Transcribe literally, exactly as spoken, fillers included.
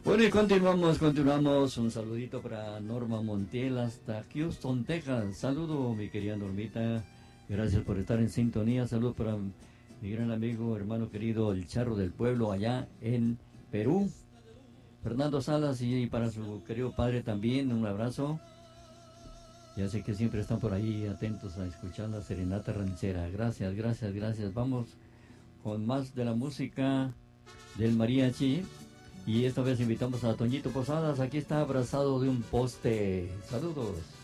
Bueno, y continuamos, continuamos. Un saludito para Norma Montiel hasta Houston, Texas. Saludo, mi querida Normita. Gracias por estar en sintonía. Saludos para mi gran amigo, hermano querido, el Charro del Pueblo, allá en Perú. Fernando Salas, y para su querido padre también, un abrazo. Ya sé que siempre están por ahí atentos a escuchar la serenata ranchera. Gracias, gracias, gracias. Vamos con más de la música del mariachi. Y esta vez invitamos a Toñito Posadas. Aquí está abrazado de un poste. Saludos.